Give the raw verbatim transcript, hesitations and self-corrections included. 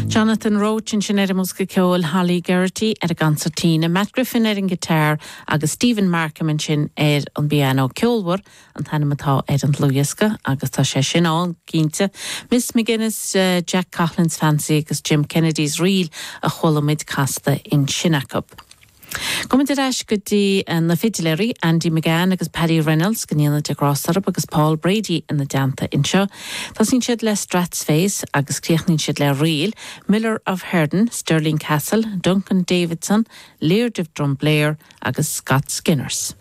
Jonathan Roach in sin ar músca ceol Holly Geraghty ar a gancertína, Matt Griffin ar an guitar agus Stephen Markham in sin ar an piano ceolmhar an tanamatá ar an lúiasca agus tá sé sin án cínte. Miss McGuinness, uh, Jack Coughlin's Fancy agus Jim Kennedy's Reel a cholamid casta in Shinnecock. Comint eis go dtí na fidiléirí Andy McGann agus Paddy Reynolds gníanana de Grostarb agus Paul Brady in na deanta inseo. Tásín siad le Strathspey agus críochnaín siad le Reel, Miller of Herden, Stirling Castle, Duncan Davidson, Laird of Drumblair agus Scott Skinners.